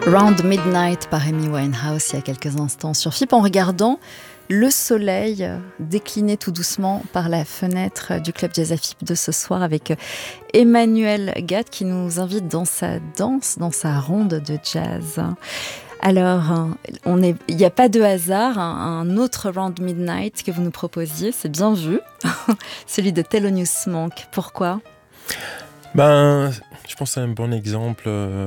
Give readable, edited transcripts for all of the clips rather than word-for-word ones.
Round Midnight par Amy Winehouse il y a quelques instants sur FIP, en regardant le soleil décliner tout doucement par la fenêtre du Club Jazz à FIP de ce soir avec Emmanuel Gatt qui nous invite dans sa danse, dans sa ronde de jazz. Alors, il n'y a pas de hasard, un autre Round Midnight que vous nous proposiez, c'est bien vu, celui de Thelonious Monk. Pourquoi ? Je pense que c'est un bon exemple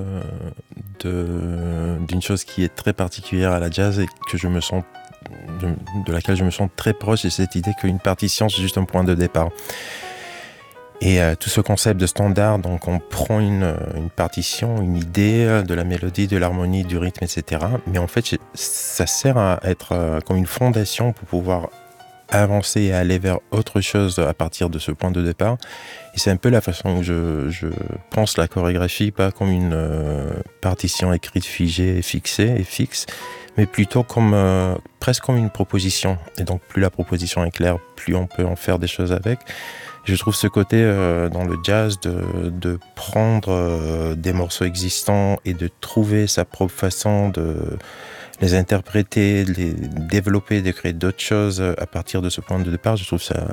d'une chose qui est très particulière à la jazz et que de laquelle je me sens très proche, c'est cette idée qu'une partition, c'est juste un point de départ. Et tout ce concept de standard, donc on prend une partition, une idée de la mélodie, de l'harmonie, du rythme, etc. Mais en fait, ça sert à être comme une fondation pour pouvoir avancer et aller vers autre chose à partir de ce point de départ. Et c'est un peu la façon où je pense la chorégraphie, pas comme une partition écrite, figée, fixée et fixe, mais plutôt presque comme une proposition. Et donc plus la proposition est claire, plus on peut en faire des choses avec. Je trouve ce côté dans le jazz de prendre des morceaux existants et de trouver sa propre façon de les interpréter, de les développer, de créer d'autres choses à partir de ce point de départ. Je trouve ça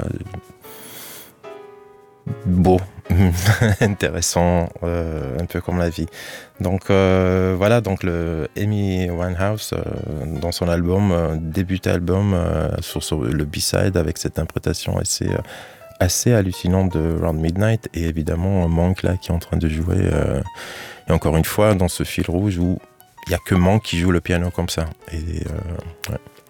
beau, intéressant, un peu comme la vie. Donc voilà, donc le Amy Winehouse dans son album, début album sur le B-side avec cette interprétation assez hallucinante de Round Midnight et évidemment Monk là qui est en train de jouer et encore une fois dans ce fil rouge où il n'y a que Monk qui joue le piano comme ça. Et ouais.